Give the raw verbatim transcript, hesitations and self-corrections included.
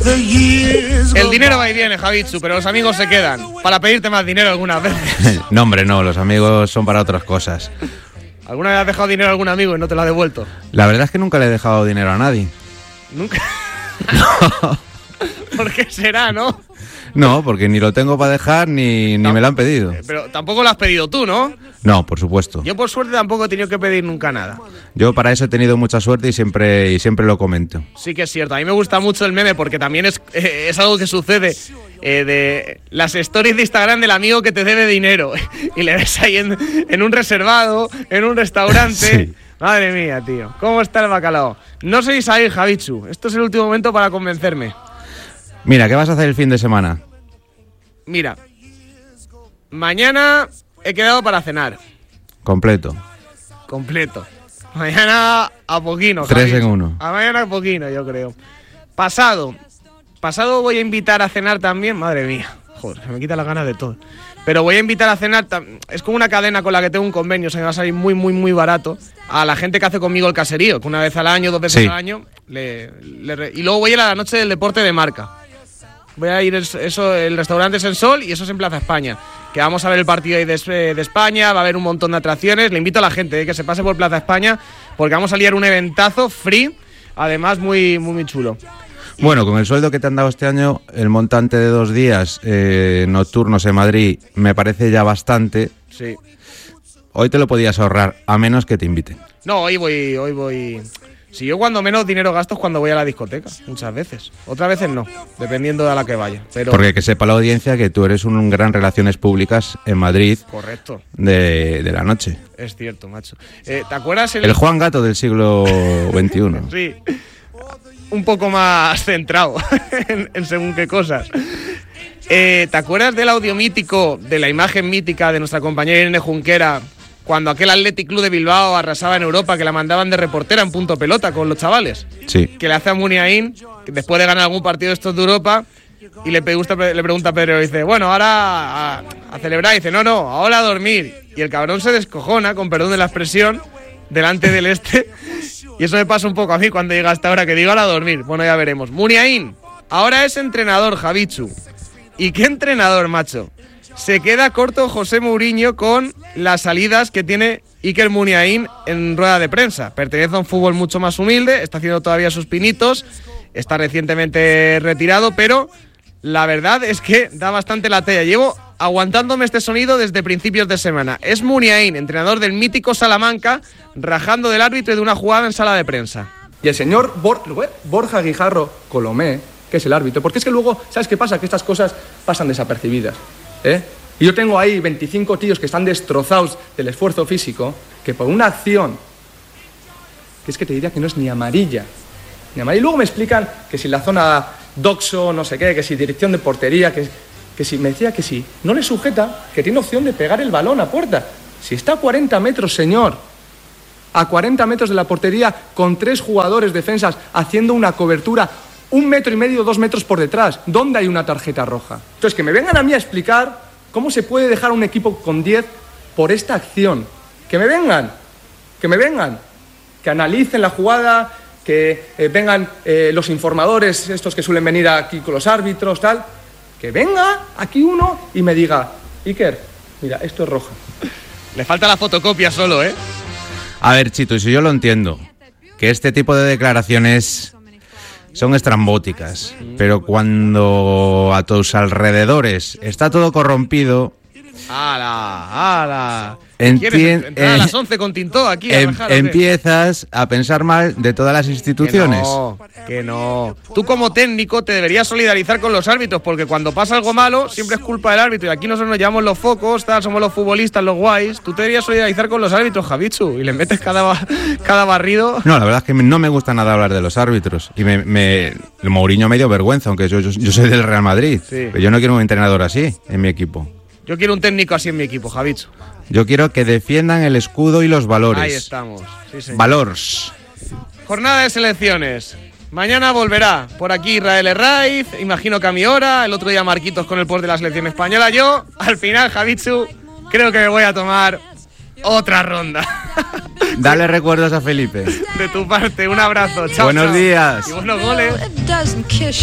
El dinero va y viene, Javitsu, pero los amigos se quedan para pedirte más dinero algunas veces. No, hombre, no, los amigos son para otras cosas. ¿Alguna vez has dejado dinero a algún amigo y no te lo ha devuelto? La verdad es que nunca le he dejado dinero a nadie. ¿Nunca? No. ¿Por qué será, no? No, porque ni lo tengo para dejar ni, ni no, me lo han pedido. Pero tampoco lo has pedido tú, ¿no? No, por supuesto. Yo por suerte tampoco he tenido que pedir nunca nada. Yo para eso he tenido mucha suerte y siempre, y siempre lo comento. Sí que es cierto. A mí me gusta mucho el meme porque también es, eh, es algo que sucede. Eh, de las stories de Instagram del amigo que te debe dinero. Y le ves ahí en, en un reservado, en un restaurante. Sí. Madre mía, tío. ¿Cómo está el bacalao? No sois ahí, Javitsu. Esto es el último momento para convencerme. Mira, ¿qué vas a hacer el fin de semana? Mira, mañana he quedado para cenar. Completo. Completo. Mañana a poquino. Tres Javi. en uno. A mañana a poquino, yo creo. Pasado. Pasado voy a invitar a cenar también. Madre mía. Joder, se me quita las ganas de todo. Pero voy a invitar a cenar. Es como una cadena con la que tengo un convenio. Se me va a salir muy, muy, muy barato. A la gente que hace conmigo el caserío. Que una vez al año, dos veces sí. al año. Le, le, y luego voy a ir a la noche del deporte de marca. Voy a ir, eso, el restaurante es en Sol y eso es en Plaza España. Que vamos a ver el partido ahí de, de España, va a haber un montón de atracciones. Le invito a la gente eh, que se pase por Plaza España porque vamos a liar un eventazo free, además muy, muy, muy chulo. Bueno, con el sueldo que te han dado este año, el montante de dos días eh, nocturnos en Madrid me parece ya bastante. Sí. Hoy te lo podías ahorrar, a menos que te inviten. No, hoy voy, hoy voy... Si yo cuando menos dinero gasto es cuando voy a la discoteca, muchas veces. Otras veces no, dependiendo de a la que vaya. Pero... Porque que sepa la audiencia que tú eres un gran relaciones públicas en Madrid. Correcto. De, de la noche. Es cierto, macho. Eh, ¿Te acuerdas? El... el Juan Gato del siglo veintiuno. Sí, un poco más centrado en, en según qué cosas. Eh, ¿Te acuerdas del audio mítico, de la imagen mítica de nuestra compañera Irene Junquera? Cuando aquel Athletic Club de Bilbao arrasaba en Europa, que la mandaban de reportera en punto pelota con los chavales. Sí. Que le hace a Muniain, que después de ganar algún partido de estos de Europa, y le, gusta, le pregunta a Pedro, dice, bueno, ahora a, a celebrar. Y dice, no, no, ahora a dormir. Y el cabrón se descojona, con perdón de la expresión, delante del este. Y eso me pasa un poco a mí cuando llega hasta ahora, que digo ahora a dormir. Bueno, ya veremos. Muniain, ahora es entrenador, Javitsu. ¿Y qué entrenador, macho? Se queda corto José Mourinho con las salidas que tiene Iker Muniain en rueda de prensa. Pertenece a un fútbol mucho más humilde, está haciendo todavía sus pinitos, está recientemente retirado, pero la verdad es que da bastante la talla. Llevo aguantándome este sonido desde principios de semana. Es Muniain, entrenador del mítico Salamanca, rajando del árbitro y de una jugada en sala de prensa. Y el señor Bor- Borja Guijarro Colomé, que es el árbitro, porque es que luego, ¿sabes qué pasa? Que estas cosas pasan desapercibidas. ¿Eh? Y yo tengo ahí veinticinco tíos que están destrozados del esfuerzo físico, que por una acción, que es que te diría que no es ni amarilla, ni amarilla. Y luego me explican que si la zona doxo, no sé qué, que si dirección de portería, que, que si, me decía que si no le sujeta, que tiene opción de pegar el balón a puerta. Si está a cuarenta metros, señor, a cuarenta metros de la portería, con tres jugadores defensas haciendo una cobertura un metro y medio, dos metros por detrás. ¿Dónde hay una tarjeta roja? Entonces, que me vengan a mí a explicar cómo se puede dejar a un equipo con diez por esta acción. Que me vengan, que me vengan, que analicen la jugada, que eh, vengan eh, los informadores, estos que suelen venir aquí con los árbitros, tal. Que venga aquí uno y me diga, Iker, mira, esto es roja. Le falta la fotocopia solo, ¿eh? A ver, Chito, y si yo lo entiendo, que este tipo de declaraciones son estrambóticas, pero cuando a tus alrededores está todo corrompido... ¡Hala! ¡Hala! Entien- ¿Quieres entrar eh, a las once con Tintó aquí a em- rajar, o qué? Empiezas a pensar mal de todas las instituciones. Que no, que no. Tú como técnico te deberías solidarizar con los árbitros, porque cuando pasa algo malo siempre es culpa del árbitro. Y aquí nosotros nos llevamos los focos, tal, somos los futbolistas, los guays. Tú te deberías solidarizar con los árbitros, Javitsu, y les metes cada, ba- cada barrido. No, la verdad es que no me gusta nada hablar de los árbitros. Y me, me el Mourinho me dio vergüenza, aunque yo, yo, yo soy del Real Madrid. Sí. Pero yo no quiero un entrenador así en mi equipo. Yo quiero un técnico así en mi equipo, Javitsu. Yo quiero que defiendan el escudo y los valores. Ahí estamos. Sí, señor. Valors. Jornada de selecciones. Mañana volverá por aquí Israel Herraiz, imagino que a mi hora, el otro día Marquitos con el post de la selección española. Yo, al final, Javitsu, creo que me voy a tomar otra ronda. Dale recuerdos a Felipe. De tu parte, un abrazo. Chao, Buenos chao. días. Y buenos goles.